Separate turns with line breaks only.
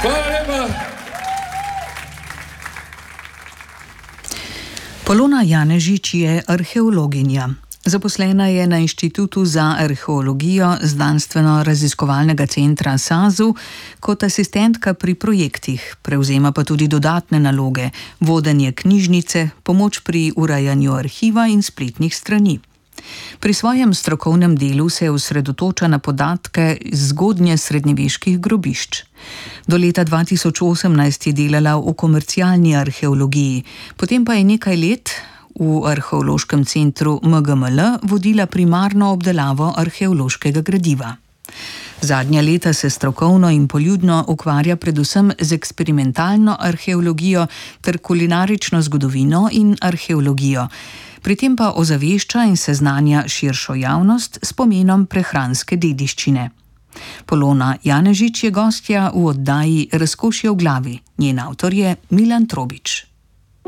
Hvala lepa.
Polona Janežič je arheologinja. Zaposlena je na Inštitutu za arheologijo Znanstveno-raziskovalnega centra SAZU kot asistentka pri projektih, prevzema pa tudi dodatne naloge, vodenje knjižnice, pomoč pri urejanju arhiva in spletnih strani. Pri svojem strokovnem delu se osredotoča na podatke zgodnje srednjeveških grobišč. Do leta 2018 je delala v komercialni arheologiji, potem pa je nekaj let v arheološkem centru MGML vodila primarno obdelavo arheološkega gradiva. Zadnja leta se strokovno in poljudno ukvarja predvsem z eksperimentalno arheologijo ter kulinarično zgodovino in arheologijo. Pri tem pa ozavešča in seznanja širšo javnost s pomenom prehranske dediščine. Polona Janežič je gostja v oddaji Razkošje v glavi. Njen avtor je Milan Trobič.